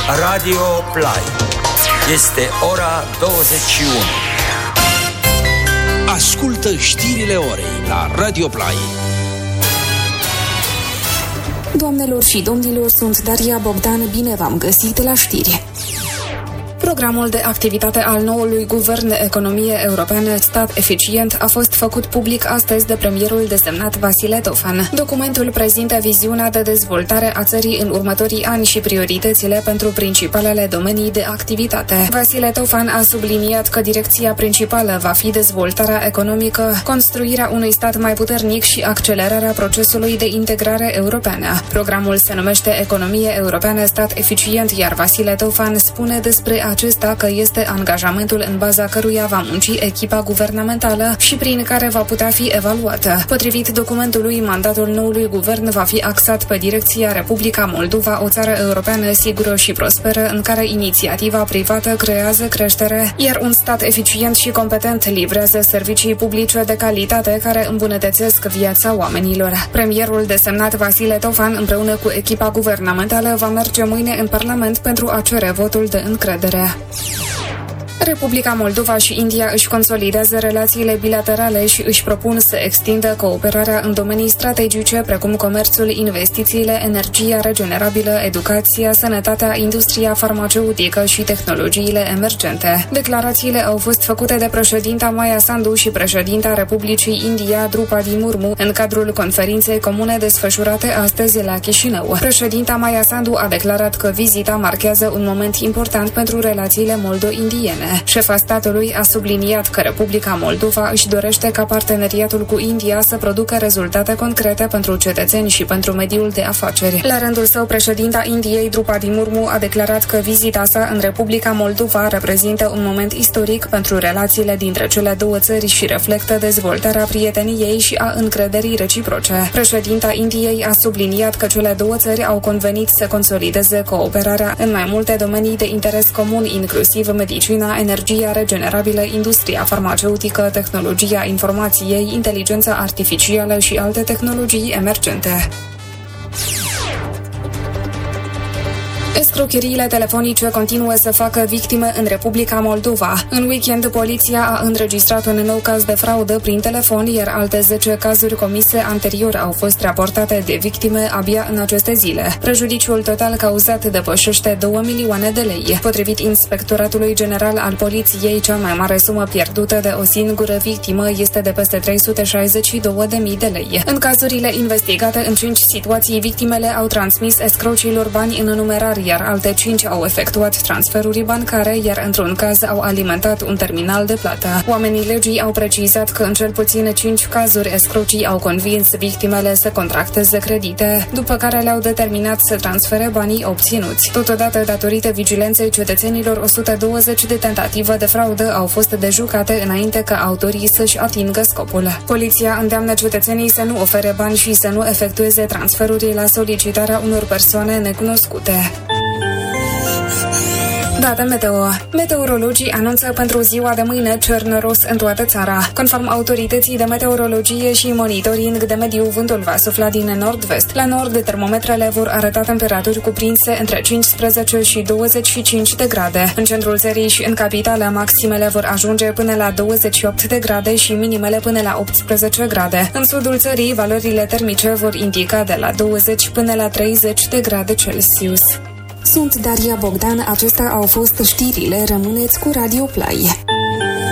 Radio Play. Este ora 21. Ascultă știrile orei la Radio Play. Doamnelor și domnilor, sunt Daria Bogdan, bine v-am găsit la știri. Programul de activitate al noului guvern de economie europeană, stat eficient, a fost făcut public astăzi de premierul desemnat Vasile Tofan. Documentul prezintă viziunea de dezvoltare a țării în următorii ani și prioritățile pentru principalele domenii de activitate. Vasile Tofan a subliniat că direcția principală va fi dezvoltarea economică, construirea unui stat mai puternic și accelerarea procesului de integrare europeană. Programul se numește Economie Europeană, stat eficient, iar Vasile Tofan spune despre acesta că este angajamentul în baza căruia va munci echipa guvernamentală și prin care va putea fi evaluată. Potrivit documentului, mandatul noului guvern va fi axat pe direcția Republica Moldova, o țară europeană sigură și prosperă, în care inițiativa privată creează creștere, iar un stat eficient și competent livrează servicii publice de calitate care îmbunătățesc viața oamenilor. Premierul desemnat Vasile Tofan, împreună cu echipa guvernamentală, va merge mâine în Parlament pentru a cere votul de încredere. Republica Moldova și India își consolidează relațiile bilaterale și își propun să extindă cooperarea în domenii strategice precum comerțul, investițiile, energia regenerabilă, educația, sănătatea, industria farmaceutică și tehnologiile emergente. Declarațiile au fost făcute de președinta Maia Sandu și președinta Republicii India, Drupadi Murmu, în cadrul conferinței comune desfășurate astăzi la Chișinău. Președinta Maia Sandu a declarat că vizita marchează un moment important pentru relațiile moldo-indiene. Șefa statului a subliniat că Republica Moldova își dorește ca parteneriatul cu India să producă rezultate concrete pentru cetățeni și pentru mediul de afaceri. La rândul său, președinta Indiei, Drupadi Murmu, a declarat că vizita sa în Republica Moldova reprezintă un moment istoric pentru relațiile dintre cele două țări și reflectă dezvoltarea prieteniei și a încrederii reciproce. Președinta Indiei a subliniat că cele două țări au convenit să consolideze cooperarea în mai multe domenii de interes comun, inclusiv medicina, energia regenerabilă, industria farmaceutică, tehnologia informației, inteligența artificială și alte tehnologii emergente. Escrocheriile telefonice continuă să facă victime în Republica Moldova. În weekend, poliția a înregistrat un nou caz de fraudă prin telefon, iar alte 10 cazuri comise anterior au fost raportate de victime abia în aceste zile. Prejudiciul total cauzat depășește 2 milioane de lei. Potrivit Inspectoratului General al Poliției, cea mai mare sumă pierdută de o singură victimă este de peste 362.000 de lei. În cazurile investigate, în 5 situații, victimele au transmis escrocilor bani în numerar, iar alte 5 au efectuat transferuri bancare, iar într-un caz au alimentat un terminal de plată. Oamenii legii au precizat că în cel puțin 5 cazuri escrocii au convins victimele să contracteze credite, după care le-au determinat să transfere banii obținuți. Totodată, datorită vigilenței cetățenilor, 120 de tentative de fraudă au fost dejucate înainte ca autorii să-și atingă scopul. Poliția îndeamnă cetățenii să nu ofere bani și să nu efectueze transferuri la solicitarea unor persoane necunoscute. Date meteo. Meteorologii anunță pentru ziua de mâine cer noros în toată țara. Conform autorității de meteorologie și monitoring de mediu, vântul va sufla din nord-vest. La nord, termometrele vor arăta temperaturi cuprinse între 15 și 25 de grade. În centrul țării și în capitală, maximele vor ajunge până la 28 de grade și minimele până la 18 grade. În sudul țării, valorile termice vor indica de la 20 până la 30 de grade Celsius. Sunt Daria Bogdan, acestea au fost știrile, rămâneți cu Radio Play.